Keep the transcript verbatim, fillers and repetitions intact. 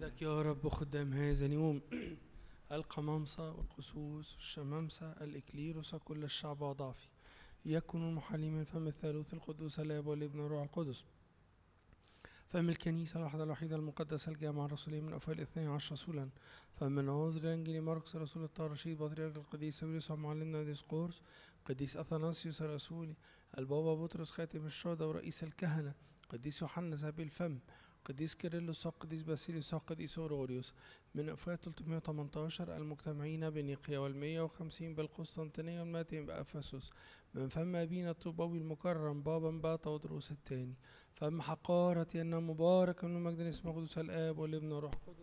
يدك يا رب خدام هذا اليوم القمامسة والقسوس والشمامسة الإكليروس كل الشعب وضعفي يكون المحلي من فم الثالوث القدوس الآب والابن والروح القدس فم الكنيسة الواحدة الوحيدة المقدسة الجامعة الرسولية من أوائل الاثني عشر رسولا فم ناظر الإنجيل مرقس رسول الطارشيد بطريرك القديس سيريوس معلمنا ديسقورس قديس أثناسيوس الرسولي البابا بطرس خاتم الشهداء ورئيس الكهنة قديس يوحنا ذهبي الفم قديس كيرلس قديس باسيليوس قديس أوروريوس من أفواه ثلاثمائة وثمانية عشر المجتمعين بنيقيا والمئة وخمسين بالقسطنطينية والمائتين بأفسس من فم أبينا الطوباوي المكرم بابا باطا ودروس الثاني فم حقارة أن مبارك من مجد اسمه قدوس الآب والابن والروح القدس